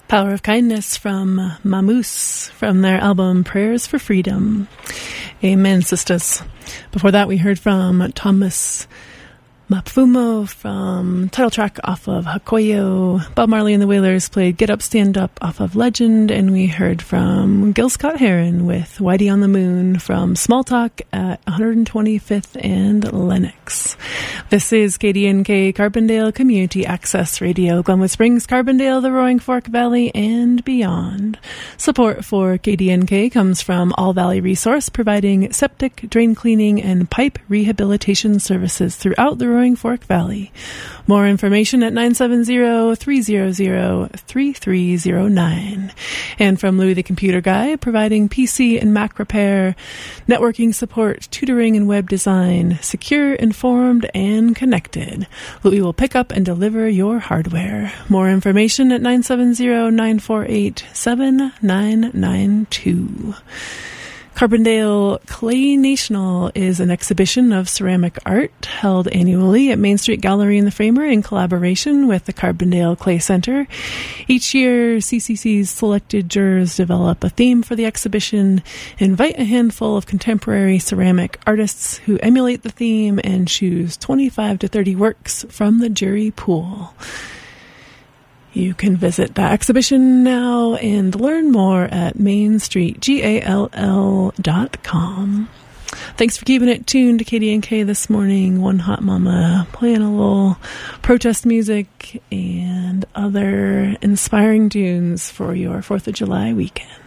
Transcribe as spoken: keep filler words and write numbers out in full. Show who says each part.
Speaker 1: Power of Kindness from Mammoose from their album Prayers for Freedom. Amen, sisters. Before that, we heard from Thomas Mapfumo from title track off of Hakoyo. Bob Marley and the Wailers played Get Up, Stand Up off of Legend, and we heard from Gil Scott-Heron with Whitey on the Moon from Small Talk at one hundred twenty-fifth and Lenox. This is K D N K Carbondale Community Access Radio, Glenwood Springs, Carbondale, the Roaring Fork Valley, and beyond. Support for K D N K comes from All Valley Resource, providing septic, drain cleaning, and pipe rehabilitation services throughout the Roaring Fork Valley. More information at nine seven zero, three zero zero, three three zero nine. And from Louis the Computer Guy, providing P C and Mac repair, networking support, tutoring and web design, secure, informed, and connected. Louis will pick up and deliver your hardware. More information at nine seven zero, nine four eight, seven nine nine two. Carbondale Clay National is an exhibition of ceramic art held annually at Main Street Gallery in the Framer in collaboration with the Carbondale Clay Center. Each year, C C C's selected jurors develop a theme for the exhibition, invite a handful of contemporary ceramic artists who emulate the theme, and choose twenty-five to thirty works from the jury pool. You can visit the exhibition now and learn more at main street gall dot com. Thanks for keeping it tuned to K D N K this morning. One Hot Mama playing a little protest music and other inspiring tunes for your fourth of July weekend.